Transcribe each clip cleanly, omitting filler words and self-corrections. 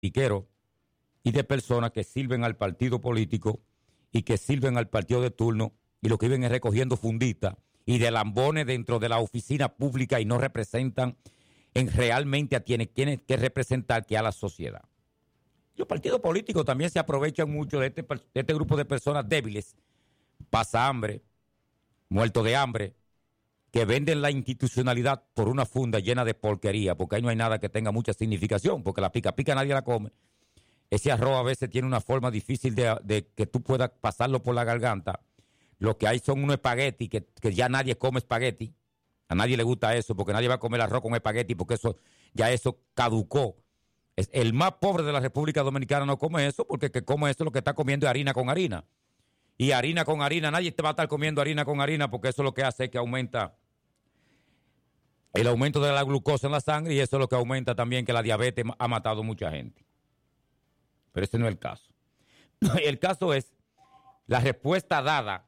politiqueros y de personas que sirven al partido político y que sirven al partido de turno y lo que viven es recogiendo funditas y de lambones dentro de la oficina pública y no representan realmente a quienes tienen que representar, que a la sociedad. Los partidos políticos también se aprovechan mucho de este grupo de personas débiles, pasa hambre, muerto de hambre, que venden la institucionalidad por una funda llena de porquería, porque ahí no hay nada que tenga mucha significación, porque la pica pica nadie la come. Ese arroz a veces tiene una forma difícil de que tú puedas pasarlo por la garganta. Lo que hay son unos espaguetis, que ya nadie come espagueti. A nadie le gusta eso, porque nadie va a comer arroz con espagueti, porque eso caducó. El más pobre de la República Dominicana no come eso, porque el que come eso lo que está comiendo es harina con harina. Y harina con harina, nadie te va a estar comiendo harina con harina, porque eso lo que hace es que aumenta el aumento de la glucosa en la sangre, y eso es lo que aumenta también que la diabetes ha matado mucha gente. Pero ese no es el caso. El caso es la respuesta dada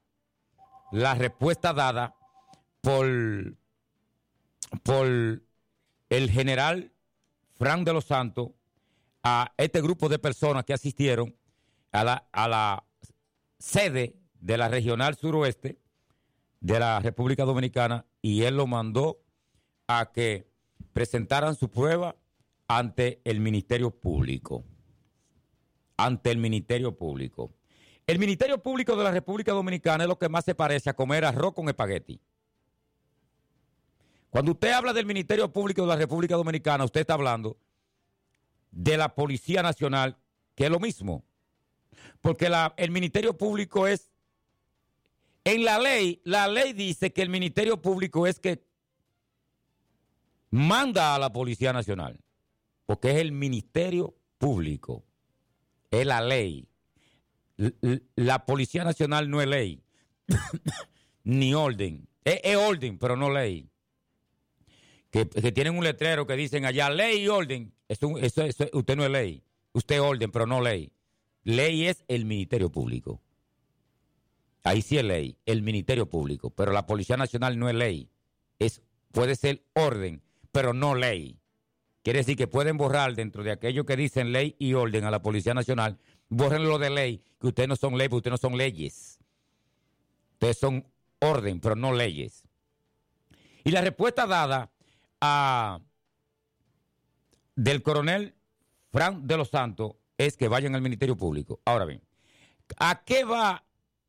por el general Fran de los Santos a este grupo de personas que asistieron a la sede de la Regional Suroeste de la República Dominicana, y él lo mandó a que presentaran su prueba ante el Ministerio Público. Ante el Ministerio Público. El Ministerio Público de la República Dominicana es lo que más se parece a comer arroz con espagueti. Cuando usted habla del Ministerio Público de la República Dominicana, usted está hablando de la Policía Nacional, que es lo mismo. Porque el Ministerio Público es, en la ley dice que el Ministerio Público es que manda a la Policía Nacional, porque es el Ministerio Público, es la ley. La Policía Nacional no es ley, ni orden. Es orden, pero no ley. Que tienen un letrero que dicen allá, ley y orden. Eso, usted no es ley. Usted es orden, pero no ley. Ley es el Ministerio Público. Ahí sí es ley, el Ministerio Público. Pero la Policía Nacional no es ley. Puede ser orden, pero no ley. Quiere decir que pueden borrar dentro de aquello que dicen ley y orden a la Policía Nacional, borren lo de ley, que ustedes no son ley, porque ustedes no son leyes. Ustedes son orden, pero no leyes. Y la respuesta dada del coronel Fran de los Santos es que vayan al Ministerio Público. Ahora bien, ¿a qué va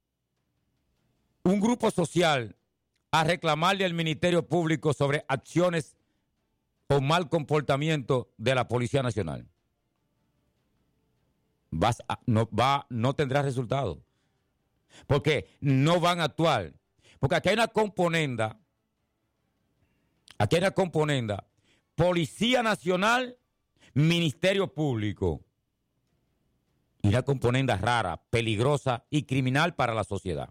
un grupo social a reclamarle al Ministerio Público sobre acciones o mal comportamiento de la Policía Nacional? No tendrá resultado. Porque no van a actuar. Porque aquí hay una componenda. Policía Nacional, Ministerio Público. Y una componenda rara, peligrosa y criminal para la sociedad.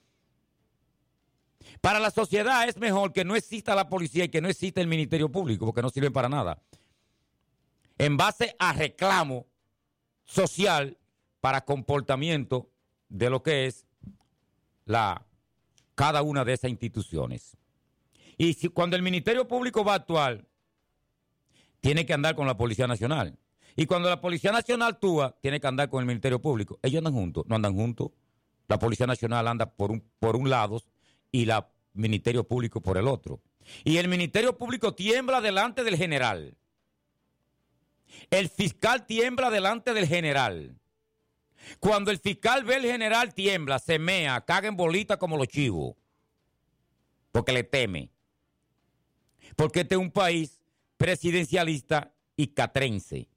Para la sociedad es mejor que no exista la policía y que no exista el Ministerio Público, porque no sirven para nada. En base a reclamo social para comportamiento de lo que es cada una de esas instituciones. Y cuando el Ministerio Público va a actuar, tiene que andar con la Policía Nacional. Y cuando la Policía Nacional actúa, tiene que andar con el Ministerio Público. Ellos andan juntos, no andan juntos. La Policía Nacional anda por un lado y el Ministerio Público por el otro. Y el Ministerio Público tiembla delante del general. El fiscal tiembla delante del general. Cuando el fiscal ve al general, tiembla, se mea, caga en bolita como los chivos. Porque le teme. Porque este es un país presidencialista y catrense.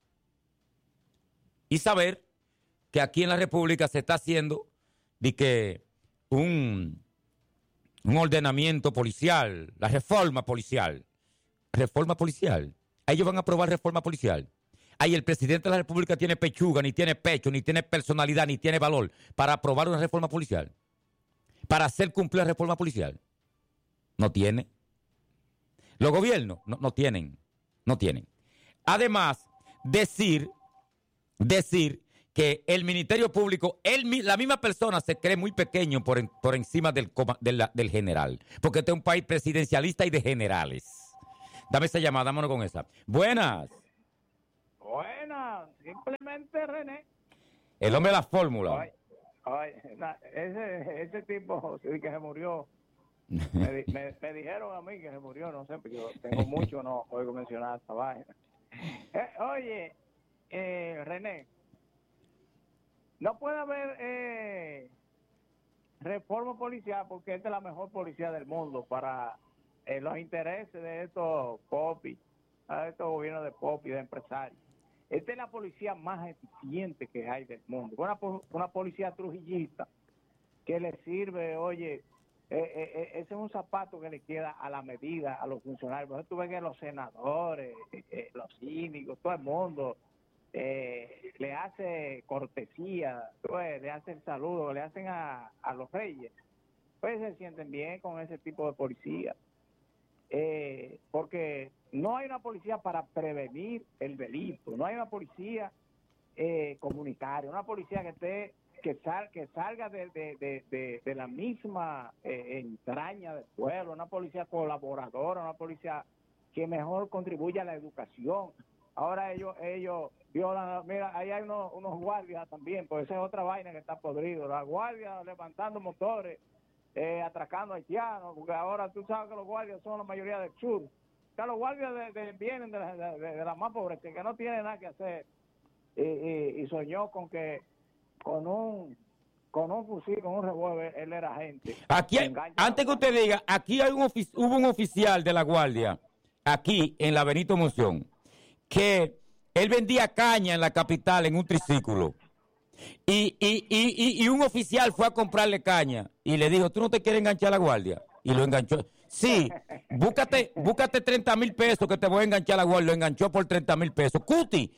Y saber que aquí en la República se está haciendo de que un ordenamiento policial, la reforma policial. Reforma policial. Ellos van a aprobar reforma policial. Ahí el presidente de la República tiene pechuga, ni tiene pecho, ni tiene personalidad, ni tiene valor para aprobar una reforma policial. Para hacer cumplir la reforma policial. No tiene. Los gobiernos no tienen. No tienen. Además, decir que el Ministerio Público, la misma persona se cree muy pequeño por encima del general. Porque este es un país presidencialista y de generales. Dame esa llamada, vámonos con esa. Buenas. Buenas. simplemente René. El hombre de la fórmula. Ese tipo sí que se murió. Me dijeron a mí que se murió, no sé, porque yo tengo mucho, no oigo mencionar esta vaina. Oye, René, no puede haber reforma policial porque esta es la mejor policía del mundo para los intereses de estos popis, de estos gobiernos de popis, de empresarios. Esta es la policía más eficiente que hay del mundo. Una policía trujillista que le sirve, oye, ese es un zapato que le queda a la medida a los funcionarios. Por eso tú ves que los senadores, los síndicos, todo el mundo le hace cortesía, pues, le hacen saludos, le hacen a los reyes. Pues se sienten bien con ese tipo de policía. Porque no hay una policía para prevenir el delito, no hay una policía comunitaria, una policía que salga de la misma entraña del pueblo, una policía colaboradora, una policía que mejor contribuya a la educación. Ahora ellos violan, mira, ahí hay unos guardias también, pues esa es otra vaina que está podrido, las guardias levantando motores, atracando haitianos, porque ahora tú sabes que los guardias son la mayoría del sur. O sea, los guardias vienen de la más pobre, que no tienen nada que hacer, y soñó con que con un fusil, con un revólver, él era agente. Aquí, antes que usted diga, aquí hay hubo un oficial de la Guardia, aquí en la Benito Monción, que él vendía caña en la capital en un triciclo. Y un oficial fue a comprarle caña y le dijo, ¿tú no te quieres enganchar a la Guardia? Y lo enganchó. Sí, búscate 30,000 pesos que te voy a enganchar a la Guardia. Lo enganchó por 30,000 pesos. Cuti,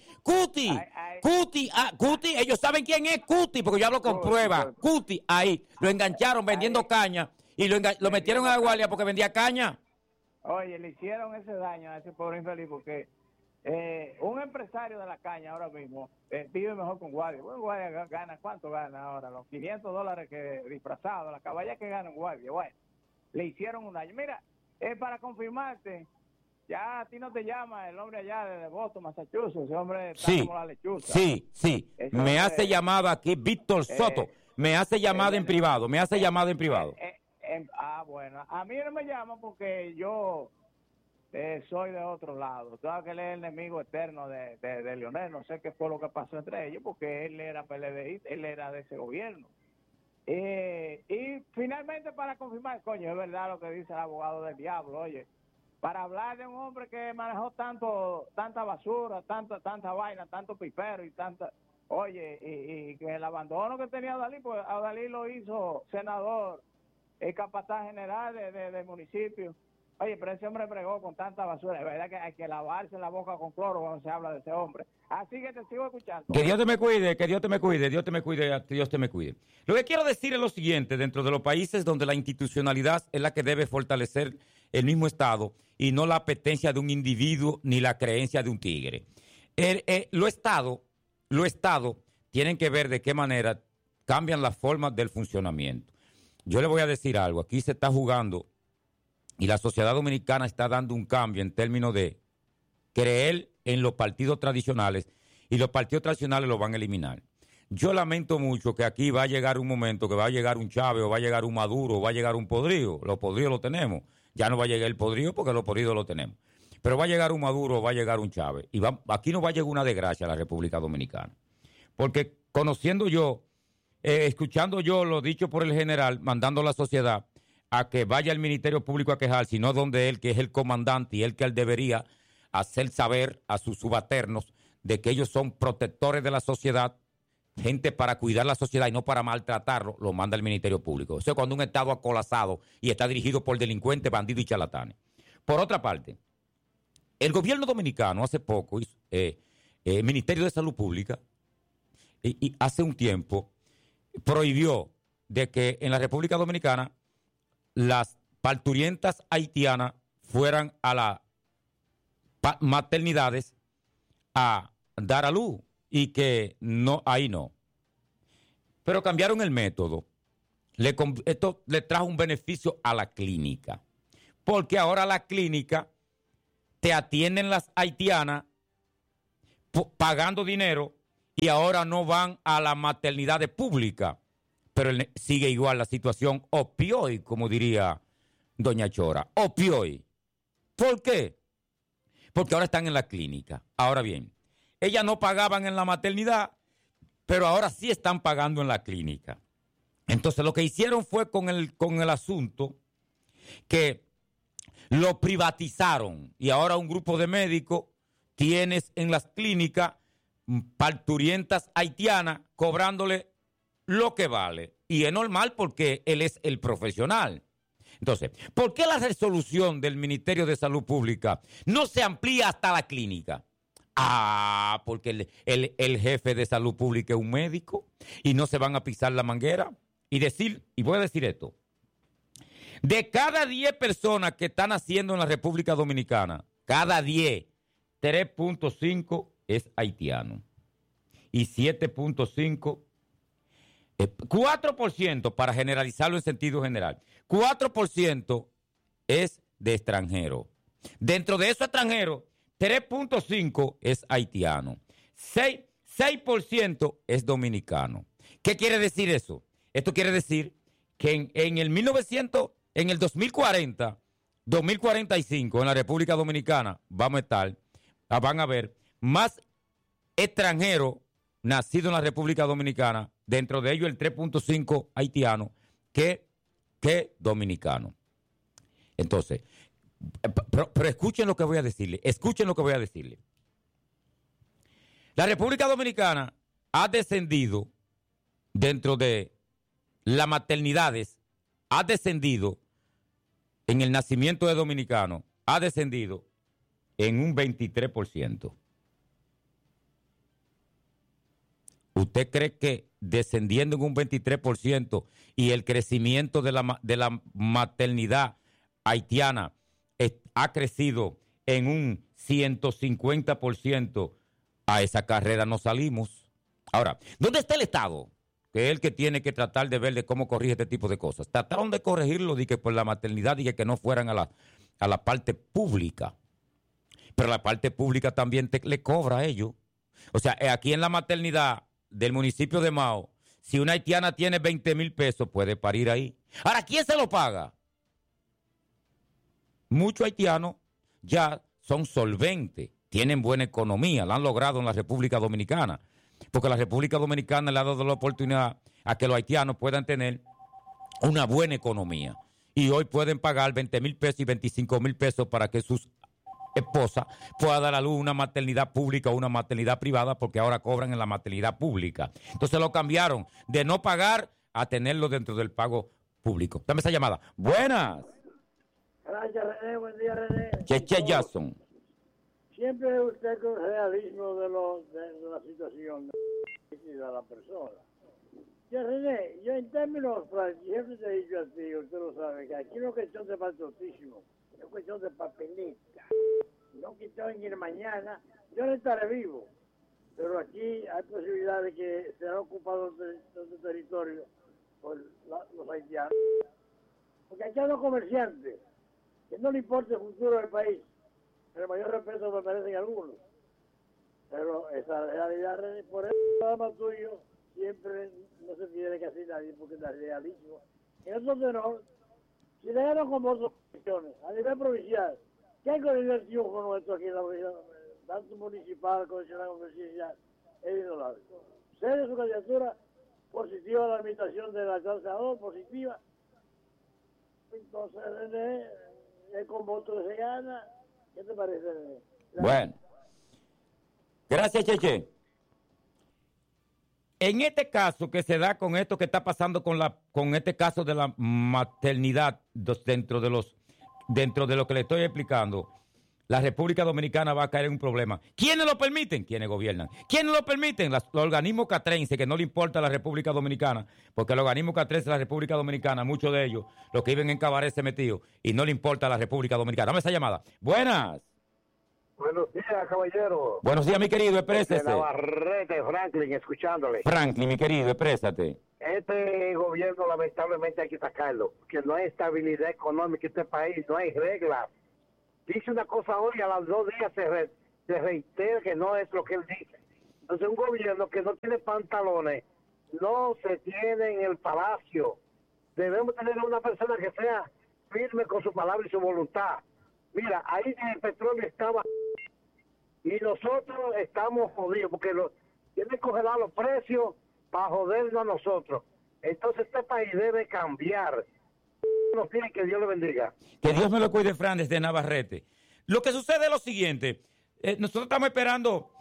ellos saben quién es Cuti, porque yo hablo con pruebas. Cuti, ahí, lo engancharon vendiendo caña y lo metieron a la Guardia porque vendía caña. Oye, le hicieron ese daño a ese pobre infeliz porque un empresario de la caña ahora mismo vive mejor con guardia. Bueno, guardia gana, ¿cuánto gana ahora? Los $500 que disfrazado, la caballa que gana un guardia. Bueno, le hicieron un daño. Mira, para confirmarte, ya a ti no te llama el hombre allá de Boston, Massachusetts, ese hombre está como la lechuza. Sí. Me hace llamada aquí Víctor Soto, me hace llamada en privado, Bueno, a mí no me llama porque yo soy de otro lado. Sabes que él es el enemigo eterno de Leonel. No sé qué fue lo que pasó entre ellos, porque él era PLDista, él era de ese gobierno. Y finalmente, para confirmar, coño, es verdad lo que dice el abogado del diablo, oye, para hablar de un hombre que manejó tanta basura, tanta vaina, tanto pipero y oye, y que el abandono que tenía Adalí, pues Adalí lo hizo senador, capataz general del municipio. Oye, pero ese hombre bregó con tanta basura. Es verdad que hay que lavarse la boca con cloro cuando se habla de ese hombre. Así que te sigo escuchando. Que Dios te me cuide, Dios te me cuide. Lo que quiero decir es lo siguiente: dentro de los países donde la institucionalidad es la que debe fortalecer el mismo Estado y no la apetencia de un individuo ni la creencia de un tigre. Los estados tienen que ver de qué manera cambian las formas del funcionamiento. Yo le voy a decir algo. Aquí se está jugando y la sociedad dominicana está dando un cambio en términos de creer en los partidos tradicionales, y los partidos tradicionales los van a eliminar. Yo lamento mucho que aquí va a llegar un momento que va a llegar un Chávez, o va a llegar un Maduro, o va a llegar un Podrido. Los podridos los tenemos. Ya no va a llegar el podrido porque los podridos los tenemos. Pero va a llegar un Maduro, o va a llegar un Chávez. Y aquí no va a llegar una desgracia a la República Dominicana. Porque conociendo yo, escuchando yo lo dicho por el general, mandando a la sociedad a que vaya al Ministerio Público a quejar, sino donde él, que es el comandante y él que él debería hacer saber a sus subalternos de que ellos son protectores de la sociedad, gente para cuidar la sociedad y no para maltratarlo, lo manda el Ministerio Público. Eso es cuando un Estado acolazado y está dirigido por delincuentes, bandidos y charlatanes. Por otra parte, el gobierno dominicano hace poco, el Ministerio de Salud Pública, y hace un tiempo, prohibió de que en la República Dominicana las parturientas haitianas fueran a las maternidades a dar a luz, y que no, ahí no. Pero cambiaron el método. Esto le trajo un beneficio a la clínica, porque ahora la clínica te atienden las haitianas, pagando dinero y ahora no van a la maternidad pública. Pero sigue igual la situación opioide, como diría doña Chora. Opioide. ¿Por qué? Porque ahora están en la clínica. Ahora bien, ellas no pagaban en la maternidad, pero ahora sí están pagando en la clínica. Entonces lo que hicieron fue con el asunto que lo privatizaron y ahora un grupo de médicos tienes en las clínicas parturientas haitianas cobrándole lo que vale. Y es normal porque él es el profesional. Entonces, ¿por qué la resolución del Ministerio de Salud Pública no se amplía hasta la clínica? Ah, porque el jefe de salud pública es un médico y no se van a pisar la manguera. Y voy a decir esto, de cada 10 personas que están haciendo en la República Dominicana, cada 10, 3.5 es haitiano y 7.5, 4%, para generalizarlo en sentido general, 4% es de extranjero. Dentro de esos extranjeros, 3.5 es haitiano, 6% es dominicano. ¿Qué quiere decir eso? Esto quiere decir que en el 2040, 2045, en la República Dominicana, van a haber más extranjeros nacidos en la República Dominicana, dentro de ellos el 3.5 haitiano, que dominicano. Entonces, pero escuchen lo que voy a decirle, La República Dominicana ha descendido dentro de las maternidades, ha descendido en el nacimiento de dominicanos, ha descendido en un 23%. ¿Usted cree que descendiendo en un 23% y el crecimiento de la maternidad haitiana ha crecido en un 150%? A esa carrera no salimos. Ahora, ¿dónde está el Estado? Que es el que tiene que tratar de ver de cómo corrige este tipo de cosas. Trataron de corregirlo de que por la maternidad y que no fueran a la parte pública. Pero la parte pública también le cobra a ellos. O sea, aquí en la maternidad del municipio de Mao, si una haitiana tiene 20,000 pesos, puede parir ahí. Ahora, ¿quién se lo paga? Muchos haitianos ya son solventes, tienen buena economía, la han logrado en la República Dominicana, porque la República Dominicana le ha dado la oportunidad a que los haitianos puedan tener una buena economía. Y hoy pueden pagar 20,000 pesos y 25,000 pesos para que sus esposas puedan dar a luz una maternidad pública o una maternidad privada, porque ahora cobran en la maternidad pública. Entonces lo cambiaron de no pagar a tenerlo dentro del pago público. Dame esa llamada. Buenas. Gracias, René. Buen día, René. Cheche Jackson. Siempre usted con el realismo de la situación de la persona. Ya, René, yo en términos prácticos, siempre te he dicho a ti, usted lo sabe, que aquí no es cuestión de patriotismo, es cuestión de papeleta. No cuestión ir mañana, yo no estaré vivo, pero aquí hay posibilidad de que será ocupado este territorio por los haitianos. Porque aquí hay los comerciantes, que no le importa el futuro del país. El mayor respeto me merecen algunos. Pero esa realidad, por eso el programa tuyo siempre no se tiene que hacer nadie porque es realismo. En otro tenor, si le dieron como otras cuestiones, a nivel provincial, ¿qué hay con el triunfo nuestro aquí en la provincia? Tanto municipal, condicional, presidencial, es inolable. Cede su candidatura positiva a la administración del alcalde senador, positiva. Entonces, René, con voto se gana. ¿Qué te parece? Bueno, gracias, Cheche. En este caso que se da con esto que está pasando con este caso de la maternidad dentro de lo que le estoy explicando, la República Dominicana va a caer en un problema. ¿Quiénes lo permiten? ¿Quiénes gobiernan? ¿Quiénes lo permiten? Los organismos catrenses, que no le importa a la República Dominicana, porque los organismos catrenses de la República Dominicana, muchos de ellos, los que viven en Cabaret se metidos, y no le importa a la República Dominicana. Dame esa llamada. Buenas. Buenos días, caballero. Buenos días, mi querido, exprésese. Navarrete, Franklin, escuchándole. Franklin, mi querido, exprésate. Este gobierno lamentablemente hay que sacarlo, que no hay estabilidad económica en este país, no hay reglas. Dice una cosa hoy, a los 2 días se reitere que no es lo que él dice. Entonces un gobierno que no tiene pantalones no se tiene en el palacio. Debemos tener una persona que sea firme con su palabra y su voluntad. Mira, ahí el petróleo estaba y nosotros estamos jodidos porque tienen que congelar los precios para jodernos a nosotros. Entonces este país debe cambiar. Nos tiene que Dios le bendiga. Que Dios me lo cuide, Fran, desde Navarrete. Lo que sucede es lo siguiente. Nosotros estamos esperando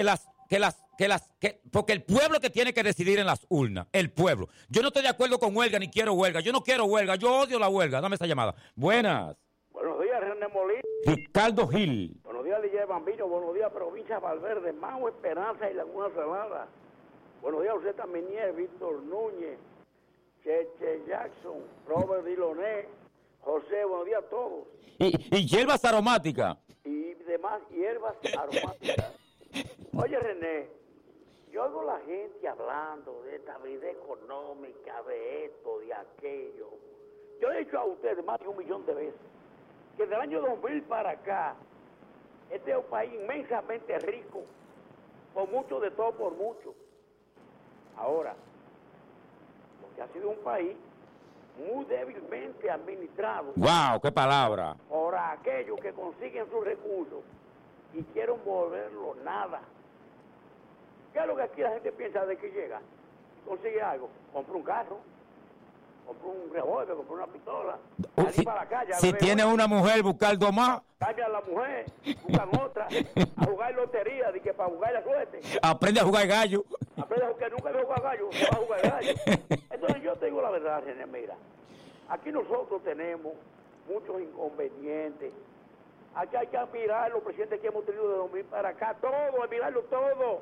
porque el pueblo que tiene que decidir en las urnas, el pueblo. Yo no estoy de acuerdo con huelga, ni quiero huelga. Yo no quiero huelga, yo odio la huelga. Dame esa llamada. Buenas. Buenos días, René Molina. Ricardo Gil. Buenos días, Lille Bambino. Buenos días, Provincia Valverde, Mau Esperanza y Laguna Salada. Buenos días, usted también, Víctor Núñez, Cheche Jackson, Robert Diloné, José, buenos días a todos. Y hierbas aromáticas. Y demás hierbas aromáticas. Oye, René, yo oigo la gente hablando de estabilidad económica, de esto, de aquello. Yo he dicho a ustedes más de 1 millón de veces que del año 2000 para acá, este es un país inmensamente rico, por mucho de todo, por mucho. Ahora, porque ha sido un país muy débilmente administrado. ¡Wow! ¡Qué palabra! Por aquellos que consiguen sus recursos y quieren volverlo nada. ¿Qué es lo que aquí la gente piensa de que llega? Consigue algo, compra un carro, compra un revólver, compra una pistola, Si, para la calle, si tiene una mujer, buscar dos más. Cambia a la mujer, buscan otra, a jugar lotería, de que para jugar la suerte. Aprende a jugar gallo. Aprende a jugar, nunca me jugar gallo, se va a jugar gallo. Entonces yo te digo la verdad, René, mira, aquí nosotros tenemos muchos inconvenientes. Aquí hay que mirar los presidentes que hemos tenido de 2000 para acá, todo, mirarlo todo.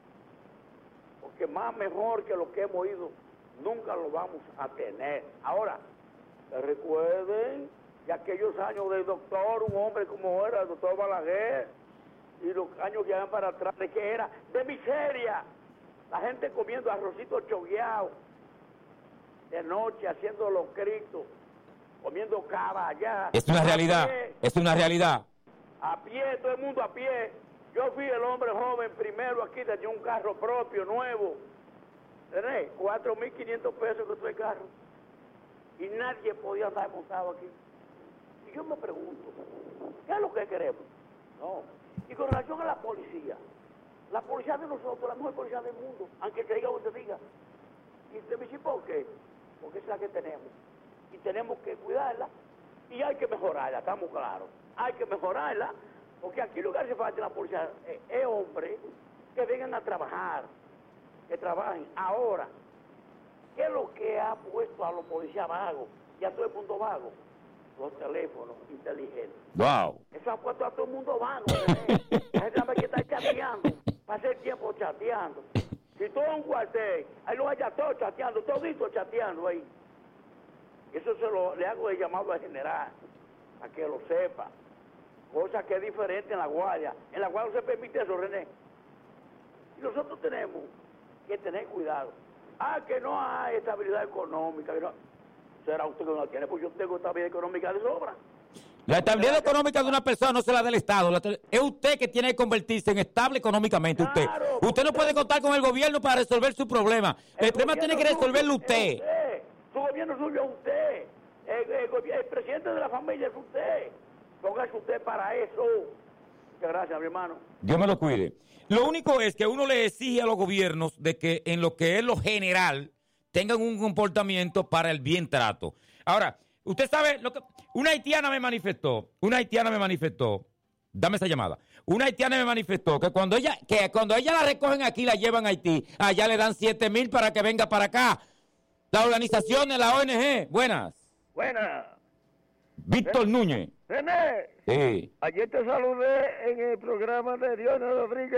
Porque más mejor que lo que hemos ido, nunca lo vamos a tener. Ahora, recuerden de aquellos años del doctor, un hombre como era el doctor Balaguer, y los años que van para atrás, de que era de miseria. La gente comiendo arrocito chogueado, de noche haciendo los gritos, comiendo caballá. Es una realidad, es una realidad. A pie, todo el mundo a pie. Yo fui el hombre joven primero aquí, tenía un carro propio, nuevo. ¿Tenés? 4.500 pesos que fue el carro. Y nadie podía andar montado aquí. Y yo me pregunto, ¿qué es lo que queremos? No. Y con relación a la policía de nosotros, la mejor policía del mundo, aunque te diga o te diga. Y te me dice, ¿por qué? Porque es la que tenemos. Y tenemos que cuidarla. Y hay que mejorarla, estamos claros. Hay que mejorarla, porque aquí lo que hace falta en la policía es hombres que vengan a trabajar, que trabajen. Ahora, ¿qué es lo que ha puesto a los policías vagos y a todo el mundo vago? Los teléfonos inteligentes. Wow. Eso ha puesto a todo el mundo vago. La gente sabe que está chateando, pasa el tiempo chateando. Si todo es un cuartel, ahí lo haya todo chateando, todito chateando ahí. Eso le hago el llamado al general, a que lo sepa. Cosa que es diferente en la guardia. En la guardia no se permite eso, René. Y nosotros tenemos que tener cuidado. Que no hay estabilidad económica. Que no. ¿Será usted que no la tiene? Pues yo tengo estabilidad económica de sobra. La estabilidad económica de una persona no se la da el Estado. Es usted que tiene que convertirse en estable económicamente. Claro, usted no puede contar con el gobierno para resolver su problema. El problema tiene que resolverlo usted. Su gobierno suyo es usted. El presidente de la familia es usted. Póngase usted para eso. Muchas gracias, mi hermano. Dios me lo cuide. Lo único es que uno le exige a los gobiernos de que en lo que es lo general tengan un comportamiento para el bien trato. Ahora, usted sabe, una haitiana me manifestó, dame esa llamada, una haitiana me manifestó que cuando ella la recogen aquí y la llevan a Haití, allá le dan 7,000 para que venga para acá. La organización de la ONG, buenas. Buenas. Víctor Núñez. René, Sí. ayer te saludé en el programa de Dionis Rodríguez,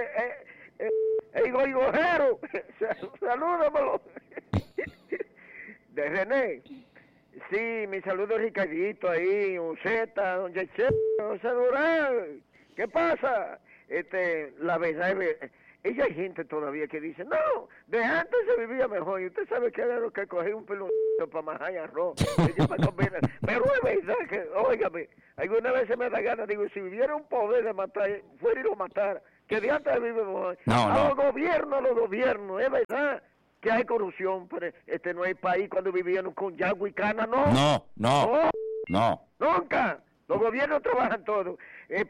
el goigojero. Salúdamelo. De René. Sí, mi saludo a Ricardito ahí, un Z, don Yachel, don Cedural. ¿Qué pasa? La verdad Y hay gente todavía que dice, no, de antes se vivía mejor. Y usted sabe que era lo que cogía un peloncito para majar arroz. Pero es verdad que, óigame, alguna vez se me da ganas, digo, si hubiera un poder de matar, fuera y lo matara, que de antes se vive mejor. Los gobiernos, es verdad que hay corrupción, pero no hay país cuando vivían con yagua y cana, no. No. Nunca. Los gobiernos trabajan todo.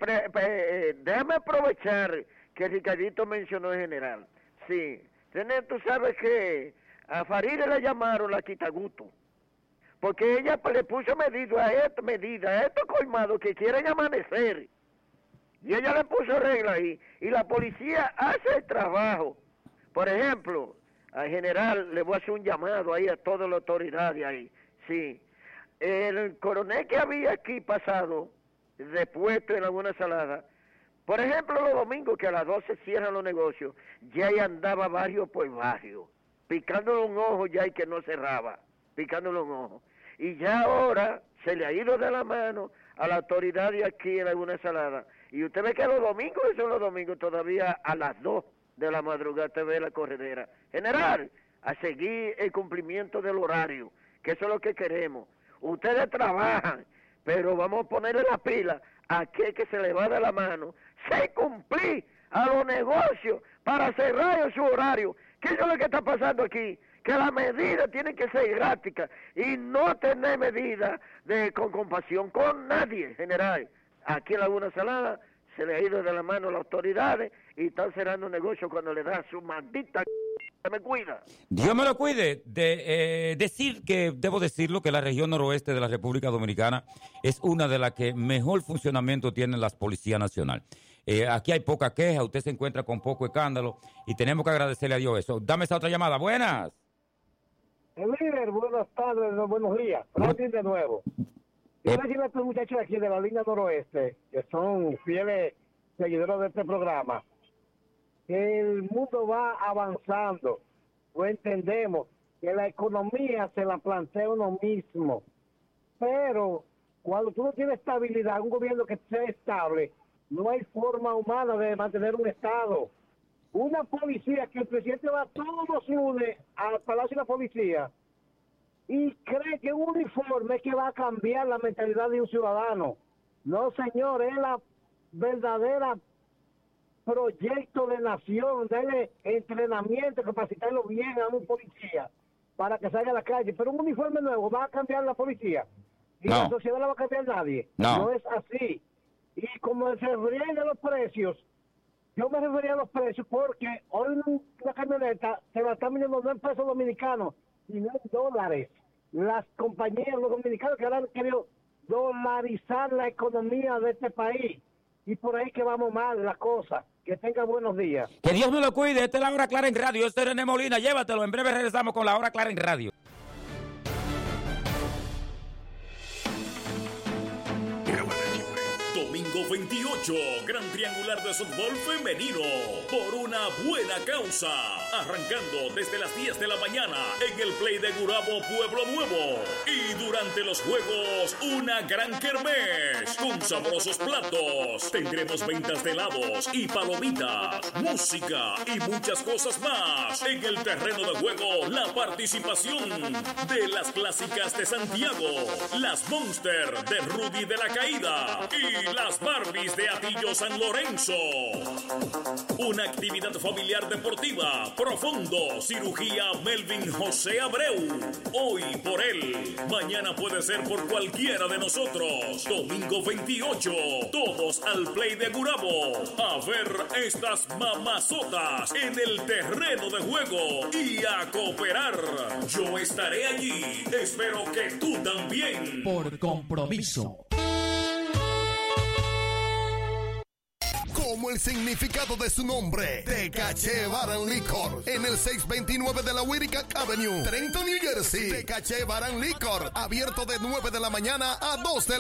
Déjame aprovechar que Ricardito mencionó en general. Sí, René, tú sabes que a Faride le llamaron la quitaguto, porque ella le puso medida a estos colmados que quieren amanecer, y ella le puso regla ahí, y la policía hace el trabajo. Por ejemplo, al general le voy a hacer un llamado ahí a todas las autoridades ahí, sí. El coronel que había aquí pasado, de puesto en alguna salada, por ejemplo, los domingos que a las 12 cierran los negocios, ya ahí andaba barrio por barrio, picándole un ojo ya y que no cerraba, picándole un ojo. Y ya ahora se le ha ido de la mano a la autoridad de aquí en alguna salada. Y usted ve que los domingos, son los domingos, todavía a las 2 de la madrugada te ve la corredera. General, a seguir el cumplimiento del horario, que eso es lo que queremos. Ustedes trabajan, pero vamos a ponerle la pila a aquel que se le va de la mano, se cumplir a los negocios para cerrar su horario. ¿Qué es lo que está pasando aquí? Que las medidas tienen que ser erráticas y no tener medidas con compasión con nadie, general. Aquí en Laguna Salada se le ha ido de la mano a las autoridades y están cerrando negocios cuando le da su maldita... me cuida. Dios me lo cuide. Debo decirlo que la región noroeste de la República Dominicana es una de las que mejor funcionamiento tienen las policías nacionales. Aquí hay poca queja, usted se encuentra con poco escándalo y tenemos que agradecerle a Dios eso. Dame esa otra llamada. Buenas. El líder, buenas tardes, buenos días. Francis de nuevo. Quiero decirle a estos muchachos aquí de la línea noroeste, que son fieles seguidores de este programa, que el mundo va avanzando. Pues entendemos que la economía se la plantea uno mismo. Pero cuando tú no tienes estabilidad, un gobierno que sea estable, no hay forma humana de mantener un Estado. Una policía que el presidente va todos los lunes al Palacio de la Policía y cree que un uniforme es que va a cambiar la mentalidad de un ciudadano. No, señor, es la verdadera proyecto de nación, darle entrenamiento, capacitarlo bien a un policía para que salga a la calle. Pero un uniforme nuevo va a cambiar la policía y la sociedad no la va a cambiar nadie. No es así. Y como se refieren a los precios, yo me refería a los precios porque hoy una camioneta se la están vendiendo no en pesos dominicanos, sino en dólares. Las compañías, los dominicanos que ahora han querido dolarizar la economía de este país. Y por ahí que vamos mal la cosa. Que tenga buenos días. Que Dios me lo cuide. Esta es La Hora Clara en Radio. Yo soy René Molina. Llévatelo. En breve regresamos con La Hora Clara en Radio. Domingo 28, Gran Triangular de Softball Femenino, por una buena causa. Arrancando desde las 10 de la mañana en el Play de Gurabo, Pueblo Nuevo. Y durante los juegos, una gran kermés con sabrosos platos. Tendremos ventas de helados y palomitas, música y muchas cosas más. En el terreno de juego, la participación de las clásicas de Santiago, las Monster de Rudy de la Caída y las Barbies de Atillo San Lorenzo. Una actividad familiar deportiva. Profundo, cirugía Melvin José Abreu. Hoy por él, mañana puede ser por cualquiera de nosotros. Domingo 28, todos al Play de Gurabo a ver estas mamazotas en el terreno de juego y a cooperar. Yo estaré allí. Espero que tú también. Por compromiso. Como el significado de su nombre, Tecache Bar and Liquor, en el 629 de la Whittier Avenue, Trenton, New Jersey. Tecache Bar and Liquor, abierto de 9 de la mañana a 2 de la